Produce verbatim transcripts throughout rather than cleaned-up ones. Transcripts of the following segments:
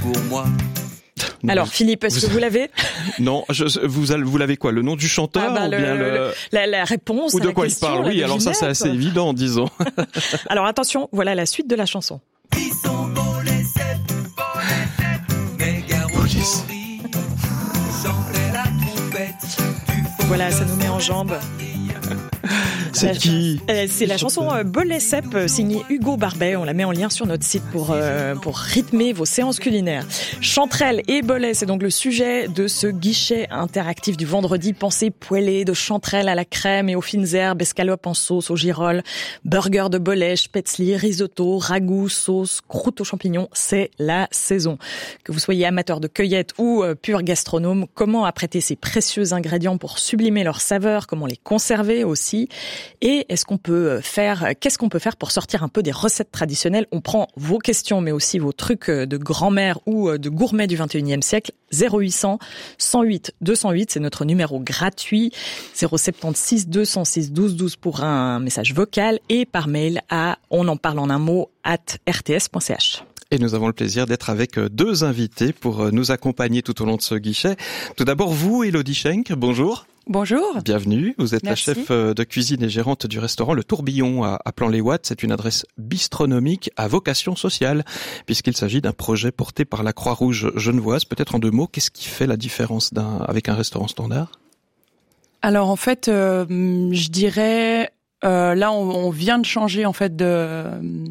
pour moi. Non, Alors Philippe, est-ce vous... que vous l'avez? Non, je, vous, vous l'avez quoi? Le nom du chanteur ah bah, ou le, bien le... le, la, la réponse ou de à la quoi question, il parle? Oui, alors ça c'est assez évident, disons. Alors attention, voilà la suite de la chanson. Ils sont beaux les sept, beaux les sept, mes garous souris, chantaient la trompette du fond. Voilà, ça nous met en jambes. C'est qui? C'est la chanson Bolet Cep signée Hugo Barbet. On la met en lien sur notre site pour euh, pour rythmer vos séances culinaires. Chanterelle et Bolet, c'est donc le sujet de ce guichet interactif du vendredi. Pensée poêlée de chanterelle à la crème et aux fines herbes, escalope en sauce au girolles, burger de Bolet, spätzli, risotto, ragoût, sauce, croûte aux champignons. C'est la saison. Que vous soyez amateur de cueillette ou euh, pur gastronome, comment apprêter ces précieux ingrédients pour sublimer leur saveur, comment les conserver aussi. Et est-ce qu'on peut faire, qu'est-ce qu'on peut faire pour sortir un peu des recettes traditionnelles? On prend vos questions, mais aussi vos trucs de grand-mère ou de gourmet du vingt et unième siècle. zéro huit cents, cent huit, deux cent huit, c'est notre numéro gratuit. zéro sept six, deux cent six, douze douze pour un message vocal et par mail à on en parle en un mot at r t s point c h. Et nous avons le plaisir d'être avec deux invités pour nous accompagner tout au long de ce guichet. Tout d'abord, vous, Élodie Schenk, bonjour. Bonjour. Bienvenue. Vous êtes Merci. La chef de cuisine et gérante du restaurant Le Tourbillon à Plan-les-Ouates. C'est une adresse bistronomique à vocation sociale, puisqu'il s'agit d'un projet porté par la Croix-Rouge genevoise. Peut-être en deux mots, qu'est-ce qui fait la différence d'un, avec un restaurant standard? Alors en fait, euh, je dirais, euh, là on, on vient de changer en fait de...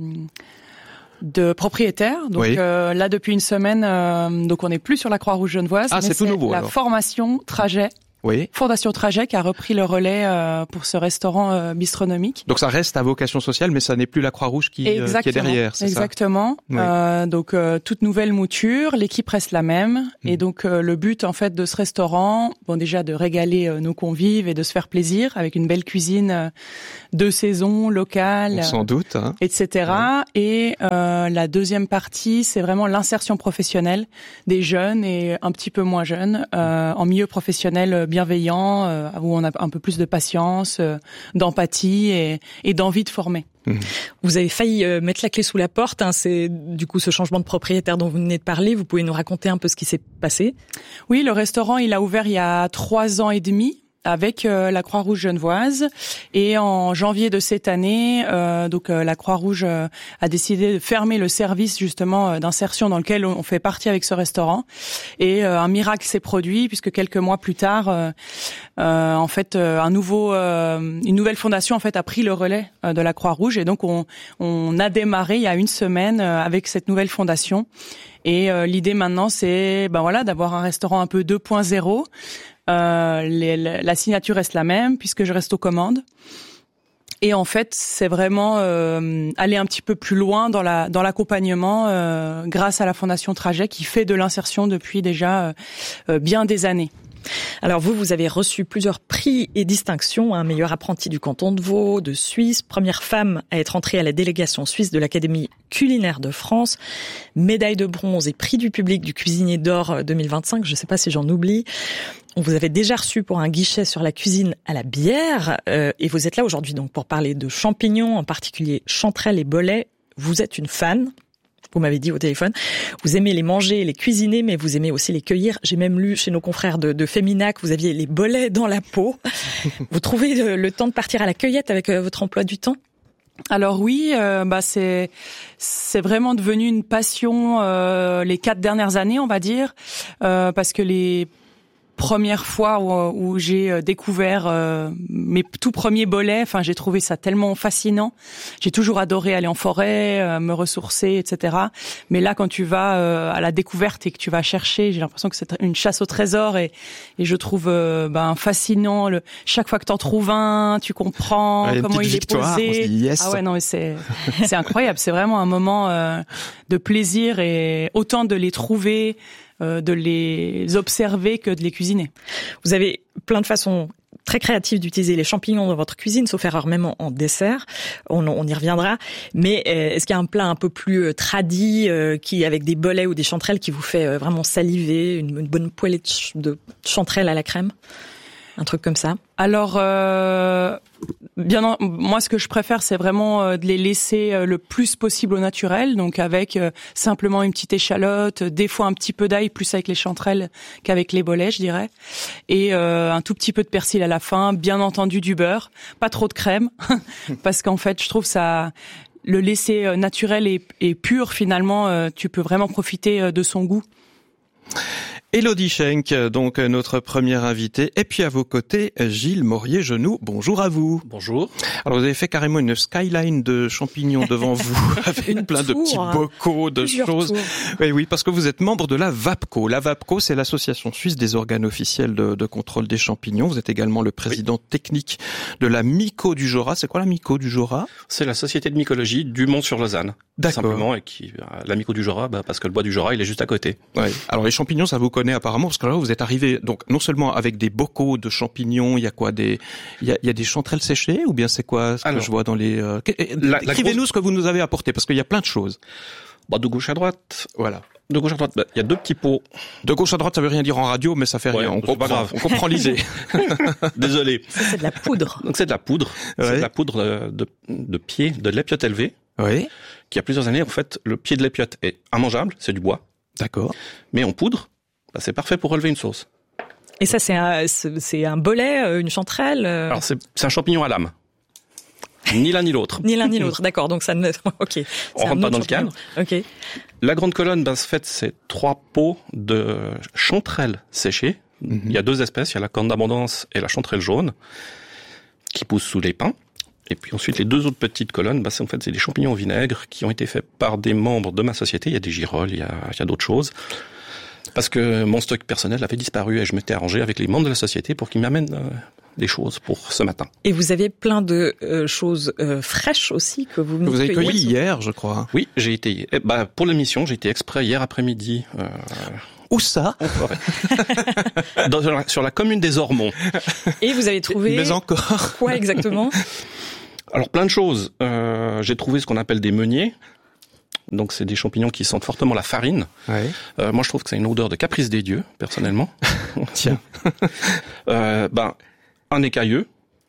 de propriétaire. Donc oui. euh, là depuis une semaine, euh, donc on n'est plus sur la Croix-Rouge genevoise. Ah, mais c'est tout nouveau. La alors. formation Trajet. Oui. Fondation Trajet qui a repris le relais euh, pour ce restaurant euh, bistronomique. Donc ça reste à vocation sociale, mais ça n'est plus la Croix-Rouge qui, euh, qui est derrière, c'est exactement. ça? Oui. Euh, donc euh, toute nouvelle mouture, l'équipe reste la même, mmh. et donc euh, le but en fait de ce restaurant, bon déjà de régaler euh, nos convives et de se faire plaisir avec une belle cuisine euh, de saison, locale, on s'en doute, hein. et cetera. Oui. Et euh, la deuxième partie, c'est vraiment l'insertion professionnelle des jeunes et un petit peu moins jeunes euh, en milieu professionnel bienveillant, euh, où on a un peu plus de patience, euh, d'empathie et, et d'envie de former. Mmh. Vous avez failli euh, mettre la clé sous la porte, hein, c'est du coup ce changement de propriétaire dont vous venez de parler. Vous pouvez nous raconter un peu ce qui s'est passé? Oui, le restaurant, il a ouvert il y a trois ans et demi. Avec euh, la Croix-Rouge genevoise, et en janvier de cette année, euh, donc euh, la Croix-Rouge euh, a décidé de fermer le service justement euh, d'insertion dans lequel on fait partie avec ce restaurant, et euh, un miracle s'est produit puisque quelques mois plus tard, euh, euh, en fait, euh, un nouveau, euh, une nouvelle fondation en fait a pris le relais euh, de la Croix-Rouge, et donc on, on a démarré il y a une semaine euh, avec cette nouvelle fondation. Et euh, l'idée maintenant, c'est ben voilà d'avoir un restaurant un peu deux point zéro. Euh, les, la signature reste la même puisque je reste aux commandes. Et en fait, c'est vraiment euh, aller un petit peu plus loin dans la dans l'accompagnement euh, grâce à la Fondation Trajet qui fait de l'insertion depuis déjà euh, bien des années. Alors vous, vous avez reçu plusieurs prix et distinctions, un meilleur apprenti du canton de Vaud, de Suisse, première femme à être entrée à la délégation suisse de l'Académie culinaire de France, médaille de bronze et prix du public du cuisinier d'or deux mille vingt-cinq, je ne sais pas si j'en oublie. On vous avait déjà reçu pour un guichet sur la cuisine à la bière, euh, et vous êtes là aujourd'hui donc pour parler de champignons, en particulier chanterelle et bolet. Vous êtes une fan. Vous m'avez dit au téléphone, vous aimez les manger, les cuisiner, mais vous aimez aussi les cueillir. J'ai même lu chez nos confrères de, de Féminac, vous aviez les bolets dans la peau. Vous trouvez le, le temps de partir à la cueillette avec euh, votre emploi du temps? Alors oui, euh, bah c'est c'est vraiment devenu une passion euh, les quatre dernières années, on va dire, euh, parce que les première fois où, où j'ai découvert euh, mes tout premiers bolets, enfin j'ai trouvé ça tellement fascinant. J'ai toujours adoré aller en forêt, euh, me ressourcer, et cetera. Mais là, quand tu vas euh, à la découverte et que tu vas chercher, j'ai l'impression que c'est une chasse au trésor, et, et je trouve euh, ben fascinant. Le, chaque fois que t'en trouves un, tu comprends ouais, comment il victoire, est posé. On se dit yes. Ah ouais, non mais c'est c'est incroyable. C'est vraiment un moment euh, de plaisir, et autant de les trouver, de les observer que de les cuisiner. Vous avez plein de façons très créatives d'utiliser les champignons dans votre cuisine, sauf erreur même en, en dessert. On, on y reviendra. Mais euh, est-ce qu'il y a un plat un peu plus euh, tradi, euh, qui avec des bolets ou des chanterelles qui vous fait euh, vraiment saliver, une, une bonne poêlée de, ch- de chanterelles à la crème? un truc comme ça? Alors, euh, bien, en, moi, ce que je préfère, c'est vraiment euh, de les laisser euh, le plus possible au naturel, donc avec euh, simplement une petite échalote, des fois un petit peu d'ail, plus avec les chanterelles qu'avec les bolets, je dirais, et euh, un tout petit peu de persil à la fin, bien entendu du beurre, pas trop de crème, parce qu'en fait, je trouve ça, le laisser euh, naturel et, et pur, finalement, euh, tu peux vraiment profiter euh, de son goût. Élodie Schenk, donc notre première invitée, et puis à vos côtés, Gilles Morier-Genoux. Bonjour à vous. Bonjour. Alors vous avez fait carrément une skyline de champignons devant vous, avec Une plein tour, de petits bocaux, de plusieurs choses. tours. Oui, oui, parce que vous êtes membre de la VAPCO. La VAPCO, c'est l'association suisse des organes officiels de, de contrôle des champignons. Vous êtes également le président oui. technique de la Myco du Jura. C'est quoi la Myco du Jura? C'est la société de mycologie du Mont-sur-Lausanne. D'accord. Simplement, et qui, la Myco du Jura, bah, parce que le bois du Jura, il est juste à côté. Ouais. Alors les champignons, ça vous connaît apparemment, parce que là vous êtes arrivé donc non seulement avec des bocaux de champignons, il y a quoi, des, il y a, il y a des chanterelles séchées, ou bien c'est quoi ce Alors, que je vois dans les. Euh... Écrivez-nous grosse... ce que vous nous avez apporté, parce qu'il y a plein de choses. Bah, de gauche à droite. Voilà. De gauche à droite, bah, il y a deux petits pots. De gauche à droite, ça veut rien dire en radio, mais ça fait ouais, rien. On comprend, grave. on comprend l'idée. Désolé. Ça, c'est de la poudre. Donc c'est de la poudre. Ouais. C'est de la poudre de, de, de pied, de l'épiote élevée. Oui. Qui a plusieurs années, en fait, le pied de l'épiote est immangeable, c'est du bois. D'accord. Mais en poudre, bah, c'est parfait pour relever une sauce. Et ça, c'est un, c'est un bolet, une chanterelle. Alors c'est, c'est un champignon à lame. Ni l'un ni l'autre. Ni l'un ni l'autre, d'accord. Donc ça ne, ok. On rentre pas dans le cadre. Ok. La grande colonne, ben, en fait, c'est trois pots de chanterelles séchées. Mm-hmm. Il y a deux espèces, il y a la corne d'abondance et la chanterelle jaune, qui poussent sous les pins. Et puis ensuite, les deux autres petites colonnes, ben, c'est, en fait, c'est des champignons au vinaigre qui ont été faits par des membres de ma société. Il y a des girolles, il y a, il y a d'autres choses. Parce que mon stock personnel avait disparu et je m'étais arrangé avec les membres de la société pour qu'ils m'amènent euh, des choses pour ce matin. Et vous avez plein de euh, choses euh, fraîches aussi que vous Vous avez cueilli hier, je crois. Oui, j'ai été. Eh, bah, pour l'émission, j'ai été exprès hier après-midi. Euh, Où ça? Dans, sur, la, sur la commune des Ormonts. Et vous avez trouvé. Mais encore. Quoi exactement? Alors plein de choses. Euh, j'ai trouvé ce qu'on appelle des meuniers. Donc c'est des champignons qui sentent fortement la farine. Ouais. Euh, moi je trouve que c'est une odeur de caprice des dieux, personnellement. Tiens. euh, ben un écailleux.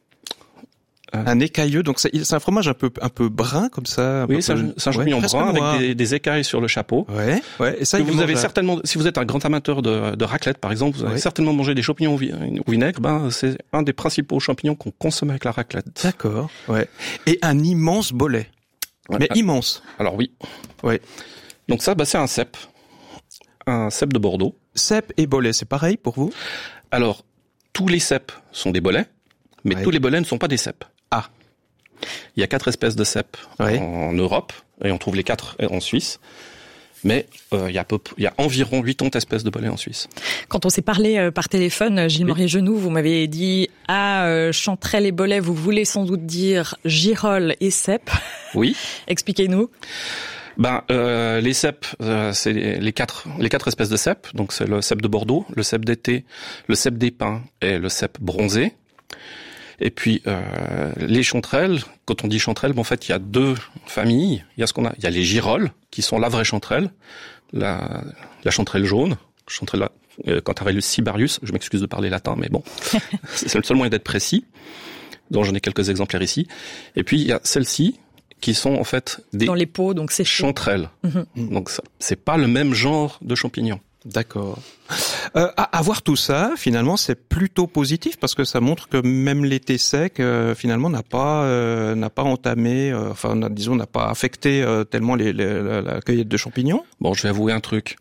Euh, un écailleux, donc c'est, c'est un fromage un peu un peu brun comme ça. Un oui, peu c'est un, c'est un champignon ouais, brun avec des, des écailles sur le chapeau. Ouais. Ouais. Et ça, que vous avez certainement, si vous êtes un grand amateur de, de raclette par exemple, vous avez ouais. certainement mangé des champignons au vinaigre. Ben c'est un des principaux champignons qu'on consomme avec la raclette. D'accord. Ouais. Et un immense bolet. Ouais, mais ah, immense. Alors oui. Ouais. Donc ça, bah, c'est un cep. Un cep de Bordeaux. Cep et bolet, c'est pareil pour vous? Alors, tous les ceps sont des bolets, mais ouais. tous les bolets ne sont pas des ceps. Ah. Il y a quatre espèces de cep ouais. en Europe, et on trouve les quatre en Suisse. Mais euh, il y a peu, il y a environ huit espèces de bolets en Suisse. Quand on s'est parlé euh, par téléphone, Gilles oui. Morier-Genoux, vous m'avez dit ah euh, chanterelle et bolet, vous voulez sans doute dire girolles et cep. Oui. Expliquez-nous. Ben euh, les cèpes, euh, c'est les quatre les quatre espèces de cèpes. Donc c'est le cep de Bordeaux, le cep d'été, le cep des pins et le cep bronzé. Et puis euh, les chanterelles, quand on dit chanterelles, bon, en fait il y a deux familles. Il y a ce qu'on a, il y a les girolles qui sont la vraie chanterelle, la, la chanterelle jaune, chanterelle euh, Cantarellus cibarius. Je m'excuse de parler latin, mais bon, c'est le seul moyen d'être précis. Donc j'en ai quelques exemplaires ici. Et puis il y a celles-ci qui sont en fait des dans les pots, donc c'est chanterelles. Mm-hmm. Donc ça, c'est pas le même genre de champignons. D'accord. Euh, à, à voir tout ça, finalement, c'est plutôt positif parce que ça montre que même l'été sec, euh, finalement, n'a pas euh, n'a pas entamé, euh, enfin, n'a, disons, n'a pas affecté euh, tellement les, les, la, la cueillette de champignons. Bon, je vais avouer un truc.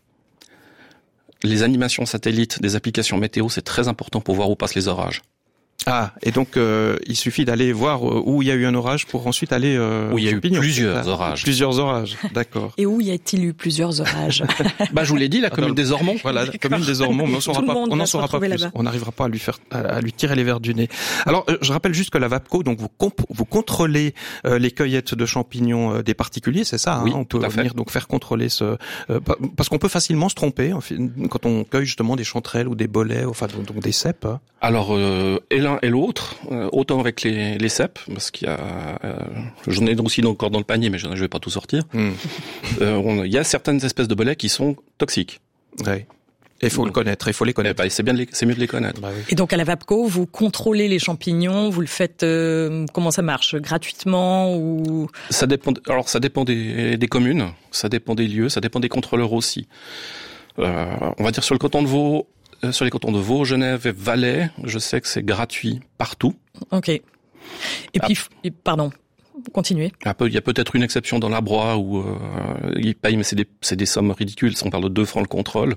Les animations satellites des applications météo, c'est très important pour voir où passent les orages. Ah, et donc euh, il suffit d'aller voir où il y a eu un orage pour ensuite aller euh, où il y a eu plusieurs ah, orages. Plusieurs orages, d'accord. Et où y a-t-il eu plusieurs orages? Bah je vous l'ai dit, la commune Alors, des Ormonts. Voilà, la commune des Ormonts, mais on saura pas, on n'en saura pas plus. Là-bas. On n'arrivera pas à lui faire, à lui tirer les verres du nez. Alors euh, je rappelle juste que la VAPCO, donc vous comp- vous contrôlez euh, les cueillettes de champignons euh, des particuliers, c'est ça? Oui, hein, on peut venir fait. donc faire contrôler ce, euh, parce qu'on peut facilement se tromper en fait, quand on cueille justement des chanterelles ou des bolets, enfin donc, donc des cèpes. Hein. Alors euh, et l'un et l'autre. Euh, autant avec les, les cèpes, parce qu'il y a, euh, j'en ai aussi encore dans le panier, mais je ne vais pas tout sortir. Mm. Euh, on, il y a certaines espèces de bolets qui sont toxiques. Ouais. Et il faut le connaître, il faut les Eh connaître. ben, c'est bien, de les, c'est mieux de les connaître. Bah oui. Et donc à la Vapco, vous contrôlez les champignons, vous le faites, euh, comment ça marche, gratuitement ou... Ça dépend. Alors, ça dépend des, des communes, ça dépend des lieux, ça dépend des contrôleurs aussi. Euh, on va dire sur le canton de Vaud, euh, sur les cantons de Vaud, Genève et Valais, je sais que c'est gratuit partout. Ok. Et puis, ah. pardon. Continuez. Il y a peut-être une exception dans la Broye où euh, ils payent, mais c'est des, c'est des sommes ridicules. On parle de deux francs le contrôle.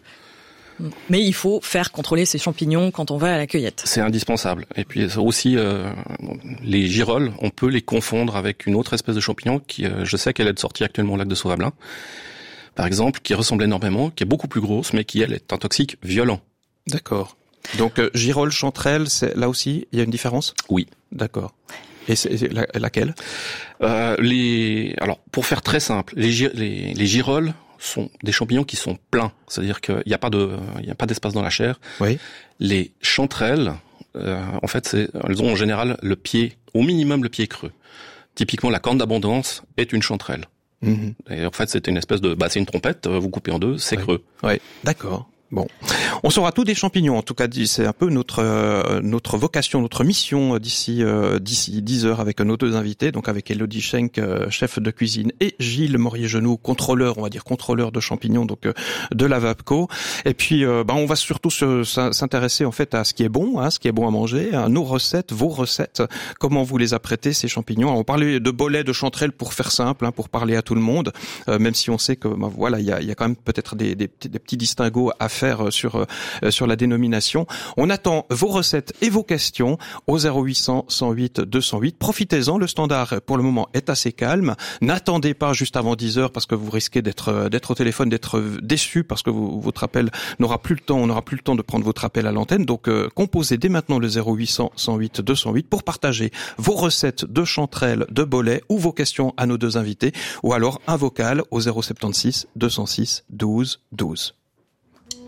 Mais il faut faire contrôler ces champignons quand on va à la cueillette. C'est indispensable. Et puis aussi, euh, les girolles, on peut les confondre avec une autre espèce de champignon qui, euh, je sais qu'elle est de sortie actuellement au lac de Sauvablin, par exemple, qui ressemble énormément, qui est beaucoup plus grosse, mais qui, elle, est un toxique violent. D'accord. Donc, euh, girole, chanterelle, c'est, là aussi, il y a une différence ? Oui. D'accord. Et c'est, c'est la, laquelle ? euh, les, alors, pour faire très simple, les, les, les girolles sont des champignons qui sont pleins, c'est-à-dire qu'il n'y a pas de, il n'y a pas d'espace dans la chair. Oui. Les chanterelles, euh, en fait, c'est, elles ont en général le pied, au minimum le pied creux. Typiquement, la corne d'abondance est une chanterelle. Mmh. Et en fait, c'est une espèce de, bah, c'est une trompette. Vous coupez en deux, c'est oui. creux. Oui. D'accord. Bon, on saura tout des champignons. En tout cas, c'est un peu notre euh, notre vocation, notre mission d'ici euh, d'ici dix heures avec nos deux invités, donc avec Elodie Schenk, euh, chef de cuisine, et Gilles Morier-Genoux, contrôleur, on va dire contrôleur de champignons, donc euh, de la Vapco. Et puis, euh, bah, on va surtout se, s'intéresser en fait à ce qui est bon, hein, ce qui est bon à manger, à nos recettes, vos recettes, comment vous les apprêtez ces champignons. Alors, on parlait de bolets, de chanterelles pour faire simple, hein, pour parler à tout le monde, euh, même si on sait que bah, voilà, il y a, il y a quand même peut-être des, des, des petits distinguos à faire sur euh, sur la dénomination. On attend vos recettes et vos questions au zéro huit cent, cent huit, deux cent huit. Profitez-en, le standard pour le moment est assez calme. N'attendez pas juste avant dix heures parce que vous risquez d'être d'être au téléphone, d'être déçu parce que vous, votre appel n'aura plus le temps, on n'aura plus le temps de prendre votre appel à l'antenne. Donc euh, composez dès maintenant le zéro huit cent, cent huit, deux cent huit pour partager vos recettes de chanterelles, de bolets ou vos questions à nos deux invités, ou alors un vocal au zéro sept six, deux cent six, douze douze.